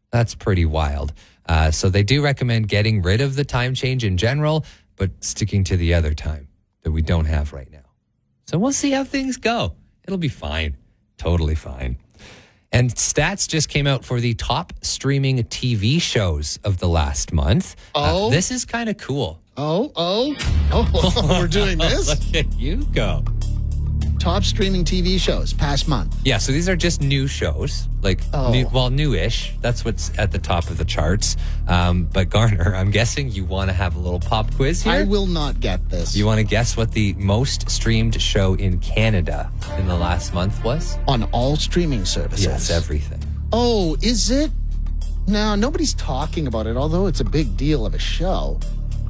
That's pretty wild. So they do recommend getting rid of the time change in general, but sticking to the other time that we don't have right now. So we'll see how things go. It'll be fine. Totally fine. And stats just came out for the top streaming TV shows of the last month. This is kind of cool. We're doing this? Look at you go. Top streaming TV shows past month. Yeah, so these are just new shows, newish. That's what's at the top of the charts. But Garner, I'm guessing you want to have a little pop quiz here? I will not get this. You want to guess what the most streamed show in Canada in the last month was? On all streaming services? Yes, everything. Oh, is it? No, nobody's talking about it, although it's a big deal of a show.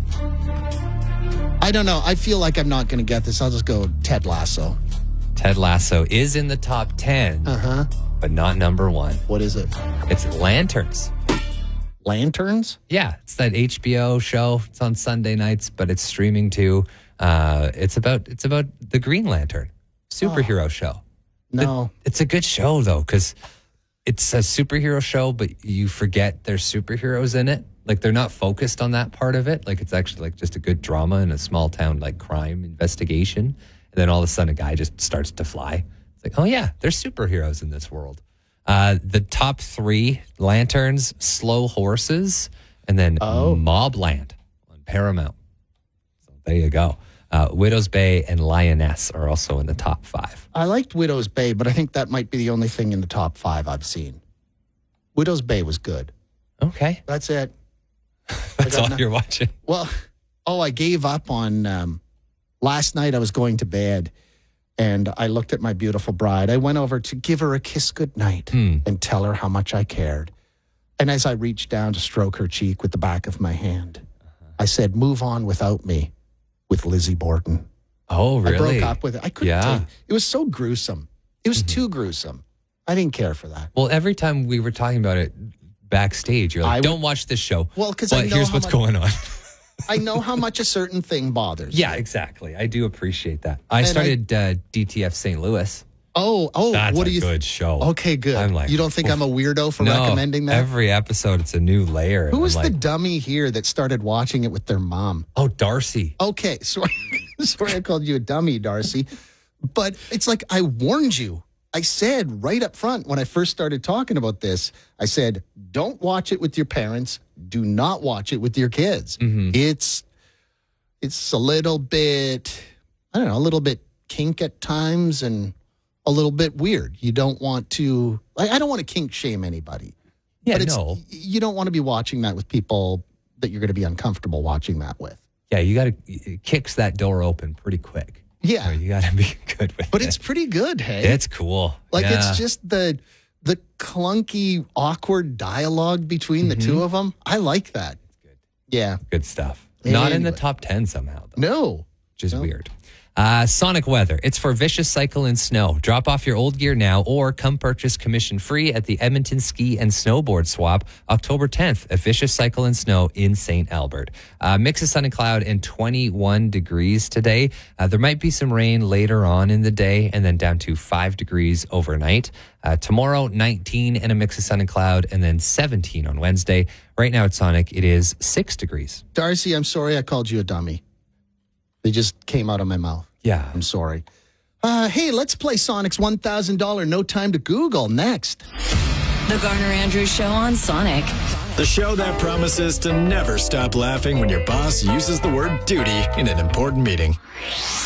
I don't know. I feel like I'm not going to get this. I'll just go Ted Lasso. Ted Lasso is in the top 10, but not number 1. What is it? It's Lanterns. Lanterns? Yeah, it's that HBO show. It's on Sunday nights, but it's streaming too. It's about the Green Lantern superhero show. No. It's a good show, though, because it's a superhero show, but you forget there's superheroes in it. Like, they're not focused on that part of it. Like, it's actually like just a good drama in a small town, like crime investigation. And then all of a sudden a guy just starts to fly. It's like, oh yeah, there's superheroes in this world. The top 3, Lanterns, Slow Horses, and then Mobland on Paramount. So there you go. Widow's Bay and Lioness are also in the top 5. I liked Widow's Bay, but I think that might be the only thing in the top 5 I've seen. Widow's Bay was good. Okay. That's it. That's all you're watching? Well, I gave up on... last night I was going to bed and I looked at my beautiful bride. I went over to give her a kiss goodnight and tell her how much I cared. And as I reached down to stroke her cheek with the back of my hand, I said, "Move on without me," with Lizzie Borden. Oh, really? I broke up with it. I couldn't take it. It was so gruesome. It was too gruesome. I didn't care for that. Well, every time we were talking about it backstage, you're like, don't watch this show. Well, because here's what's going on. I know how much a certain thing bothers. Yeah, exactly. I do appreciate that. I started DTF St. Louis. That's what do you good show. Okay, good. I'm like, you don't think I'm a weirdo for recommending that? Every episode it's a new layer. Who was the dummy here that started watching it with their mom? Oh, Darcy. Okay, sorry I called you a dummy, Darcy. But it's like I warned you. I said right up front when I first started talking about this, I said, don't watch it with your parents. Do not watch it with your kids. Mm-hmm. It's a little bit, I don't know, a little bit kink at times and a little bit weird. You don't want to, I don't want to kink shame anybody. Yeah, but you don't want to be watching that with people that you're going to be uncomfortable watching that with. Yeah, it kicks that door open pretty quick. Yeah. So you got to be good with it. But it's pretty good, hey? It's cool. It's just the clunky, awkward dialogue between the two of them. I like that. It's good. Yeah. Good stuff. Not in the top 10 somehow, though. No. Which is weird. Sonic weather. It's for Vicious Cycle and Snow. Drop off your old gear now or come purchase commission-free at the Edmonton Ski and Snowboard Swap October 10th at Vicious Cycle and Snow in St. Albert. Mix of sun and cloud and 21 degrees today. There might be some rain later on in the day and then down to 5 degrees overnight. Tomorrow, 19 and a mix of sun and cloud and then 17 on Wednesday. Right now at Sonic, it is 6 degrees. Darcy, I'm sorry I called you a dummy. They just came out of my mouth. Yeah. I'm sorry. Hey, let's play Sonic's $1,000 No Time to Google next. The Garner Andrews Show on Sonic. The show that promises to never stop laughing when your boss uses the word duty in an important meeting.